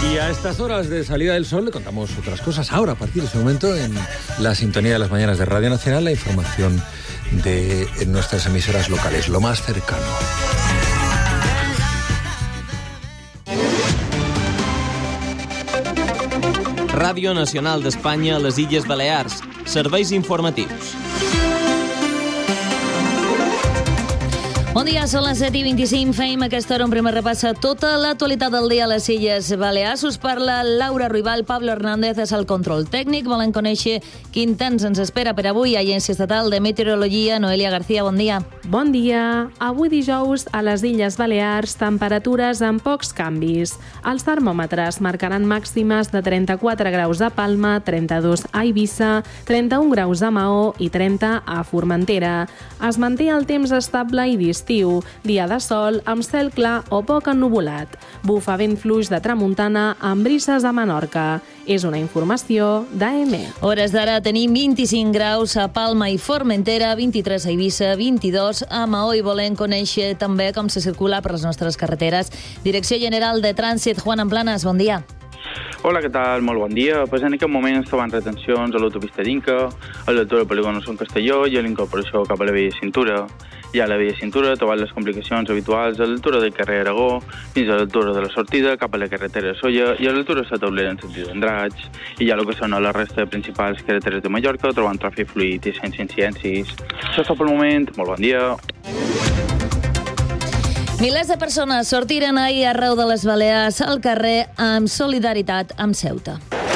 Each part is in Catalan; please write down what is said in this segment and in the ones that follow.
Y a estas horas de salida del sol le contamos otras cosas. Ahora, a partir de ese momento, en la sintonía de las mañanas de Radio Nacional, la información de nuestras emisoras locales, lo más cercano. Ràdio Nacional d'Espanya a les Illes Balears. Serveis informatius. Bon dia, són les 7:25. Feim a aquesta hora un primer repàs a tota l'actualitat del dia a les Illes Balears. Us parla Laura Ruibal, Pablo Hernández és el control tècnic. Volen conèixer quin temps ens espera per avui. Agència Estatal de Meteorologia, Noelia García, bon dia. Bon dia. Avui dijous a les Illes Balears, temperatures amb pocs canvis. Els termòmetres marcaran màximes de 34 graus a Palma, 32 a Eivissa, 31 graus a Maó i 30 a Formentera. Es manté el temps estable i d'estiu, dia de sol amb cel clar o poc ennuvolat. Bufa vent fluix de tramuntana amb brises a Menorca. És una informació d'AM. Hores d'ara tenim 25 graus a Palma i Formentera, 23 a Eivissa, 22 a Maó, i volem conèixer també com se circula per les nostres carreteres. Direcció General de Trànsit, Juan Amplanas, bon dia. Hola, què tal? Molt bon dia. Pues en aquest moment es troben retencions a l'autopista d'Inca, a l'altura del polígon Son Castelló i a l'incorporació cap a la via Cintura. I a la via Cintura troben les complicacions habituals a l'altura del carrer Aragó, fins a l'altura de la sortida cap a la carretera de Solla i a l'altura de la Taulera en sentit d'Andratx. I ja el que són a la resta de principals carreteres de Mallorca troben tràfic fluid i sense incidències. Això és tot pel moment. Molt bon dia. Milers de persones sortiren ahir arreu de les Balears al carrer amb solidaritat amb Ceuta.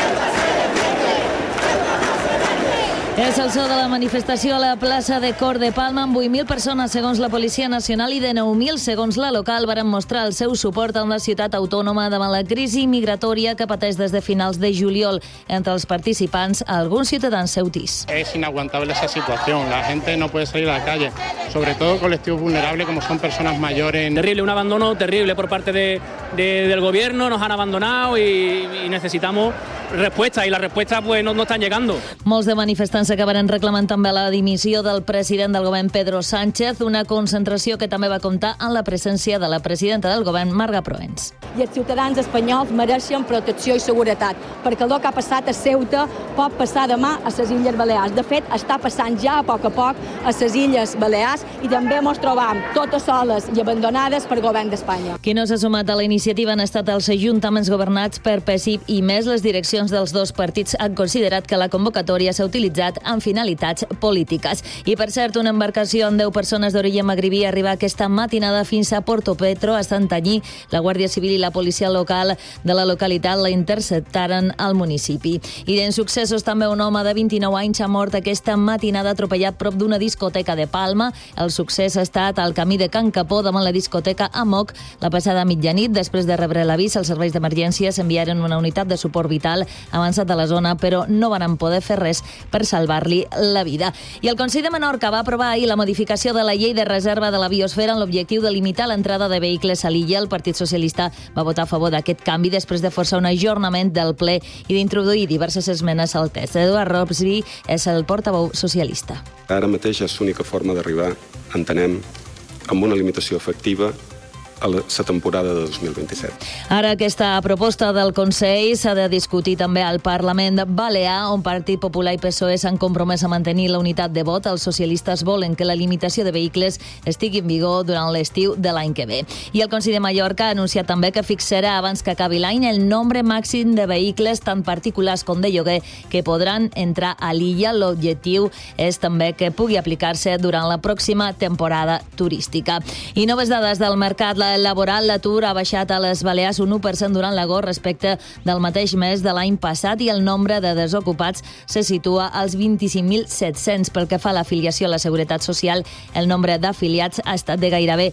És el so de la manifestació a la plaça de Cor de Palma, amb 8.000 persones segons la Policia Nacional i de 9.000 segons la local varen mostrar el seu suport a una ciutat autònoma davant la crisi migratòria que pateix des de finals de juliol. Entre els participants, alguns ciutadans ceutís. Es inaguantable esa situación, la gente no puede salir a la calle, sobre todo colectivos vulnerables como son personas mayores. Terrible, un abandono terrible por parte del gobierno, nos han abandonado y necesitamos respuestas y las respuestas pues no están llegando. Molts de manifestants acabaran reclamant també la dimissió del president del govern Pedro Sánchez, una concentració que també va comptar amb la presència de la presidenta del govern Marga Proens. I els ciutadans espanyols mereixen protecció i seguretat, perquè el que ha passat a Ceuta pot passar demà a les Illes Balears. De fet, està passant ja a poc a les Illes Balears i també ens trobam totes soles i abandonades per govern d'Espanya. Qui no s'ha sumat a la iniciativa han estat els ajuntaments governats per PSIP i més les direccions dels dos partits han considerat que la convocatòria s'ha utilitzat amb finalitats polítiques. I, per cert, una embarcació amb 10 persones d'origen magribí arriba aquesta matinada fins a Porto Petro, a Santanyí. La Guàrdia Civil i la policia local de la localitat la interceptaren al municipi. I en successos també un home de 29 anys ha mort aquesta matinada atropellat prop d'una discoteca de Palma. El succés ha estat al camí de Can Capó davant la discoteca Amok la passada mitjanit. Després de rebre l'avís, els serveis d'emergències enviaren una unitat de suport vital avançat a la zona, però no van poder fer res per salvar-li la vida. I el Consell de Menorca va aprovar ahir la modificació de la llei de reserva de la biosfera amb l'objectiu de limitar l'entrada de vehicles a l'illa. El Partit Socialista va votar a favor d'aquest canvi després de forçar un ajornament del ple i d'introduir diverses esmenes al text. Eduard Robsby és el portaveu socialista. Ara mateix és l'única forma d'arribar, entenem, amb una limitació efectiva a la temporada de 2027. Ara aquesta proposta del Consell s'ha de discutir també al Parlament Balear, on Partit Popular i PSOE s'han compromès a mantenir la unitat de vot. Els socialistes volen que la limitació de vehicles estigui en vigor durant l'estiu de l'any que ve. I el Consell de Mallorca ha anunciat també que fixarà abans que acabi l'any el nombre màxim de vehicles, tant particulars com de lloguer, que podran entrar a l'illa. L'objectiu és també que pugui aplicar-se durant la pròxima temporada turística. I noves dades del mercat laboral, l'atur ha baixat a les Balears un 1% durant l'agost respecte del mateix mes de l'any passat i el nombre de desocupats se situa als 25.700. Pel que fa a l'afiliació a la Seguretat Social, el nombre d'afiliats ha estat de gairebé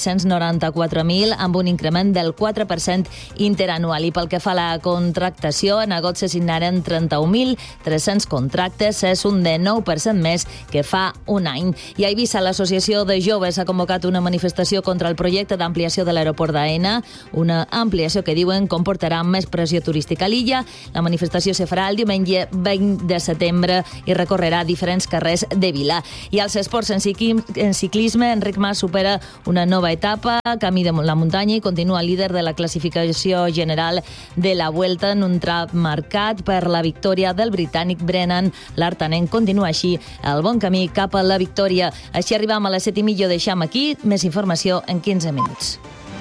694.000, amb un increment del 4% interanual. I pel que fa a la contractació, en agost se signaren 31.300 contractes, és un de 9% més que fa un any. I a Eivissa, l'Associació de Joves ha convocat una manifestació contra el projecte d'ampliació l'ampliació de l'aeroport d'Aena, una ampliació que diuen comportarà més pressió turística a l'illa. La manifestació se farà el diumenge 20 de setembre i recorrerà diferents carrers de Vila. I als esports en ciclisme, Enric Mas supera una nova etapa, camí de la muntanya, i continua líder de la classificació general de la Vuelta en un tram marcat per la victòria del britànic Brennan. L'artanenc continua així el bon camí cap a la victòria. Així arribam a les 7:30, deixam aquí. Més informació en 15 minuts.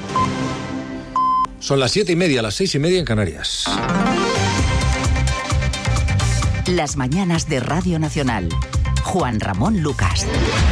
Son las 7:30, las 6:30 en Canarias. Las mañanas de Radio Nacional. Juan Ramón Lucas.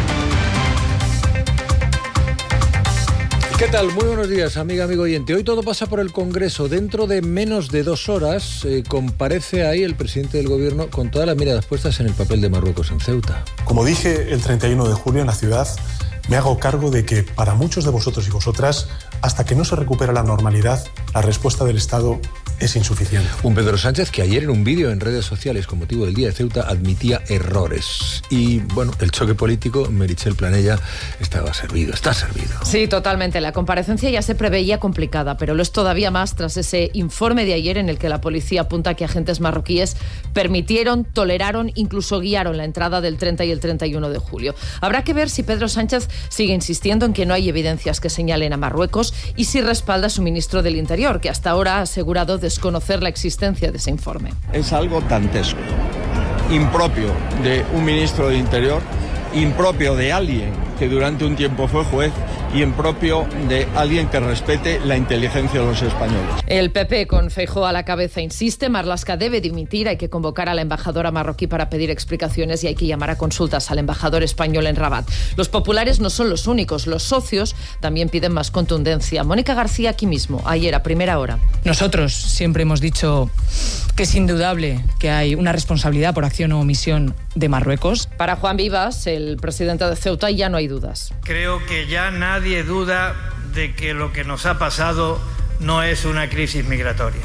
¿Qué tal? Muy buenos días, amigo oyente. Hoy todo pasa por el Congreso. Dentro de menos de 2 horas comparece ahí el presidente del Gobierno con todas las miradas puestas en el papel de Marruecos en Ceuta. Como dije el 31 de julio en la ciudad, me hago cargo de que para muchos de vosotros y vosotras, hasta que no se recupera la normalidad, la respuesta del Estado es insuficiente. Un Pedro Sánchez que ayer en un vídeo en redes sociales con motivo del Día de Ceuta admitía errores. Y bueno, el choque político, Meritxell Planella, está servido. Sí, totalmente. La comparecencia ya se preveía complicada, pero lo es todavía más tras ese informe de ayer en el que la policía apunta que agentes marroquíes permitieron, toleraron, incluso guiaron la entrada del 30 y el 31 de julio. Habrá que ver si Pedro Sánchez sigue insistiendo en que no hay evidencias que señalen a Marruecos y si respalda a su ministro del Interior, que hasta ahora ha asegurado desconocer la existencia de ese informe. Es algo dantesco, impropio de un ministro del Interior, impropio de alguien que durante un tiempo fue juez y impropio de alguien que respete la inteligencia de los españoles. El PP, con Feijóo a la cabeza, insiste: Marlaska debe dimitir, hay que convocar a la embajadora marroquí para pedir explicaciones y hay que llamar a consultas al embajador español en Rabat. Los populares no son los únicos, los socios también piden más contundencia. Mónica García aquí mismo, ayer a primera hora. Nosotros siempre hemos dicho que es indudable que hay una responsabilidad por acción o omisión de Marruecos. Para Juan Vivas, el presidente de Ceuta, ya no hay dudas. Creo que ya nadie duda de que lo que nos ha pasado no es una crisis migratoria.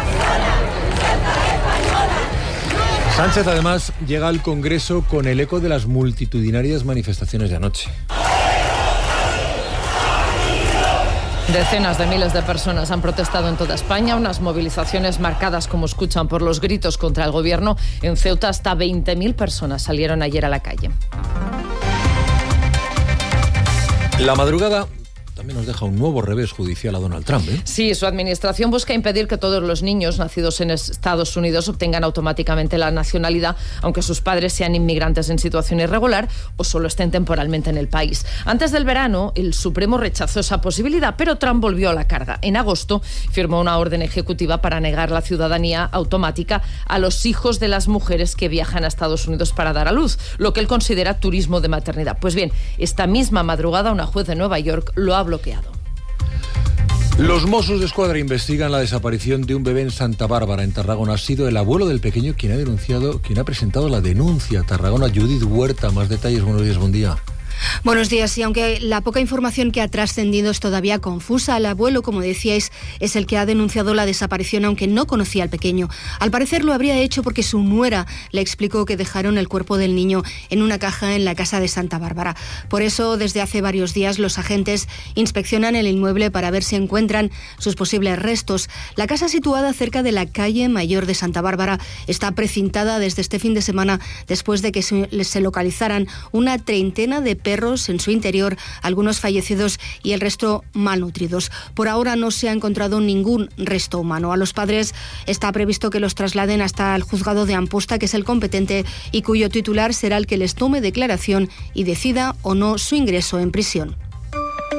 Sánchez además llega al Congreso con el eco de las multitudinarias manifestaciones de anoche. Decenas de miles de personas han protestado en toda España, unas movilizaciones marcadas, como escuchan, por los gritos contra el gobierno. En Ceuta hasta 20.000 personas salieron ayer a la calle. La madrugada también nos deja un nuevo revés judicial a Donald Trump, ¿eh? Sí, su administración busca impedir que todos los niños nacidos en Estados Unidos obtengan automáticamente la nacionalidad, aunque sus padres sean inmigrantes en situación irregular o solo estén temporalmente en el país. Antes del verano, el Supremo rechazó esa posibilidad, pero Trump volvió a la carga. En agosto firmó una orden ejecutiva para negar la ciudadanía automática a los hijos de las mujeres que viajan a Estados Unidos para dar a luz, lo que él considera turismo de maternidad. Pues bien, esta misma madrugada una juez de Nueva York lo ha bloqueado. Los Mossos d'Esquadra investigan la desaparición de un bebé en Santa Bárbara, en Tarragona. Ha sido el abuelo del pequeño quien ha presentado la denuncia. Tarragona, Judith Huerta, más detalles. Buenos días, buen día. Buenos días. Y aunque la poca información que ha trascendido es todavía confusa, el abuelo, como decíais, es el que ha denunciado la desaparición, aunque no conocía al pequeño. Al parecer lo habría hecho porque su nuera le explicó que dejaron el cuerpo del niño en una caja en la casa de Santa Bárbara. Por eso, desde hace varios días, los agentes inspeccionan el inmueble para ver si encuentran sus posibles restos. La casa, situada cerca de la calle Mayor de Santa Bárbara, está precintada desde este fin de semana después de que se localizaran una treintena de perros en su interior, algunos fallecidos y el resto malnutridos. Por ahora no se ha encontrado ningún resto humano. A los padres está previsto que los trasladen hasta el juzgado de Amposta, que es el competente y cuyo titular será el que les tome declaración y decida o no su ingreso en prisión.